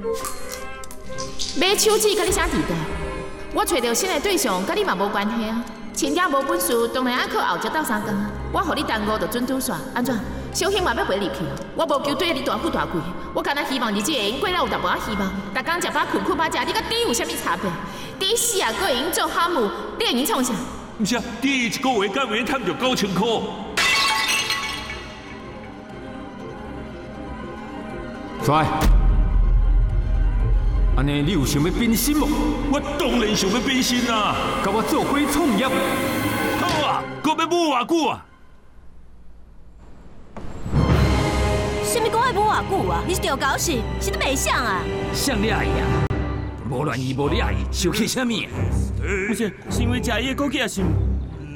买手指甲你啥地带？我找到新的对象，甲你嘛无关系啊。亲家无本事，当然要靠后脚斗三工啊。我互你耽误，就准拄煞。安怎？小兴嘛要陪入去？我无求对你大富大贵，我干那希望日子会用过了有淡薄仔希望。逐工食饱困困饱食，你甲猪有啥物差别？猪死啊，佫会用做哈姆，你会用创啥？ 唔是啊，猪一个月敢会赚着9000块？ 帅，安尼你有想要变心无？ 我当然想要变心啦！ 甲我做伙创业。 好啊，搁要舞偌久啊？ 什么讲要舞偌久啊？你是钓狗是？是你袂想啊？ 像你阿姨啊，无恋意无你阿姨，想起啥物啊？ 不是因为食伊的枸杞也是。